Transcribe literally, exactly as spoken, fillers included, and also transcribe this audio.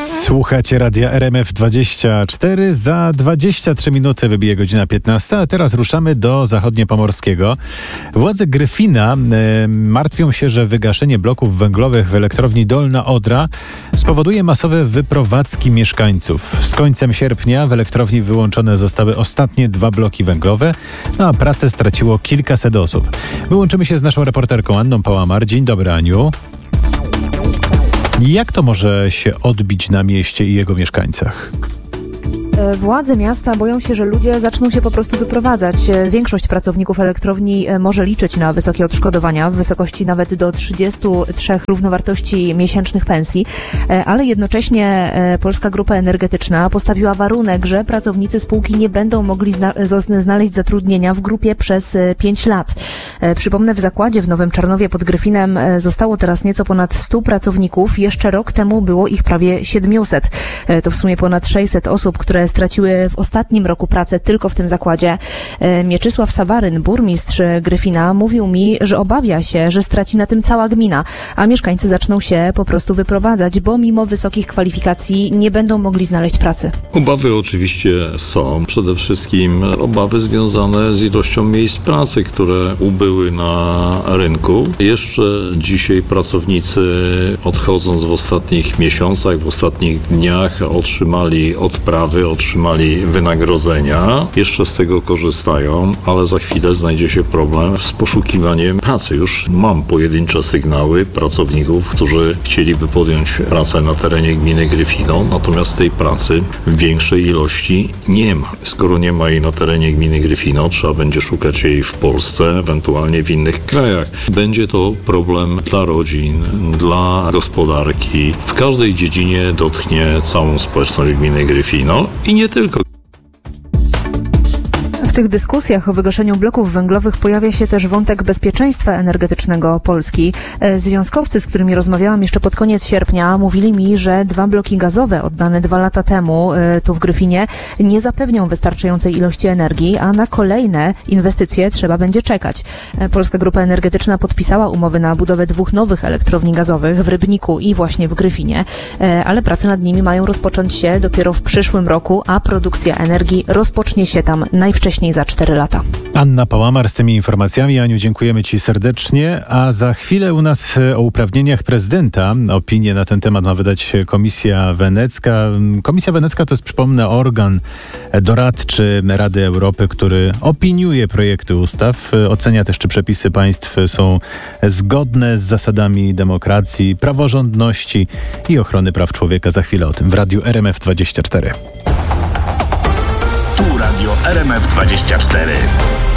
Słuchacie radia R M F dwadzieścia cztery. Za dwadzieścia trzy minuty wybije godzina piętnasta, a teraz ruszamy do zachodniopomorskiego. Władze Gryfina e, martwią się, że wygaszenie bloków węglowych w elektrowni Dolna Odra spowoduje masowe wyprowadzki mieszkańców. Z końcem sierpnia w elektrowni wyłączone zostały ostatnie dwa bloki węglowe, no a pracę straciło kilkaset osób. Wyłączymy się z naszą reporterką Anną Pałamar. Dzień dobry, Aniu. Jak to może się odbić na mieście i jego mieszkańcach? Władze miasta boją się, że ludzie zaczną się po prostu wyprowadzać. Większość pracowników elektrowni może liczyć na wysokie odszkodowania w wysokości nawet do trzydziestu trzech równowartości miesięcznych pensji, ale jednocześnie Polska Grupa Energetyczna postawiła warunek, że pracownicy spółki nie będą mogli zna- znaleźć zatrudnienia w grupie przez pięć lat. Przypomnę, w zakładzie w Nowym Czarnowie pod Gryfinem zostało teraz nieco ponad stu pracowników. Jeszcze rok temu było ich prawie siedmiuset. To w sumie ponad sześćset osób, które straciły w ostatnim roku pracę tylko w tym zakładzie. Mieczysław Sawaryn, burmistrz Gryfina, mówił mi, że obawia się, że straci na tym cała gmina, a mieszkańcy zaczną się po prostu wyprowadzać, bo mimo wysokich kwalifikacji nie będą mogli znaleźć pracy. Obawy oczywiście są. Przede wszystkim obawy związane z ilością miejsc pracy, które ubyły na rynku. Jeszcze dzisiaj pracownicy, odchodząc w ostatnich miesiącach, w ostatnich dniach, otrzymali odprawy, otrzymali wynagrodzenia, jeszcze z tego korzystają, ale za chwilę znajdzie się problem z poszukiwaniem pracy. Już mam pojedyncze sygnały pracowników, którzy chcieliby podjąć pracę na terenie gminy Gryfino, natomiast tej pracy w większej ilości nie ma. Skoro nie ma jej na terenie gminy Gryfino, trzeba będzie szukać jej w Polsce, ewentualnie w innych krajach. Będzie to problem dla rodzin, dla gospodarki. W każdej dziedzinie dotknie całą społeczność gminy Gryfino. I nie tylko. W tych dyskusjach o wygaszeniu bloków węglowych pojawia się też wątek bezpieczeństwa energetycznego Polski. Związkowcy, z którymi rozmawiałam jeszcze pod koniec sierpnia, mówili mi, że dwa bloki gazowe oddane dwa lata temu tu w Gryfinie nie zapewnią wystarczającej ilości energii, a na kolejne inwestycje trzeba będzie czekać. Polska Grupa Energetyczna podpisała umowy na budowę dwóch nowych elektrowni gazowych w Rybniku i właśnie w Gryfinie, ale prace nad nimi mają rozpocząć się dopiero w przyszłym roku, a produkcja energii rozpocznie się tam najwcześniej za cztery lata. Anna Pałamar z tymi informacjami. Aniu, dziękujemy Ci serdecznie, a za chwilę u nas o uprawnieniach prezydenta. Opinię na ten temat ma wydać Komisja Wenecka. Komisja Wenecka to jest, przypomnę, organ doradczy Rady Europy, który opiniuje projekty ustaw, ocenia też, czy przepisy państw są zgodne z zasadami demokracji, praworządności i ochrony praw człowieka. Za chwilę o tym w Radiu R M F dwadzieścia cztery. Tu Radio R M F dwadzieścia cztery.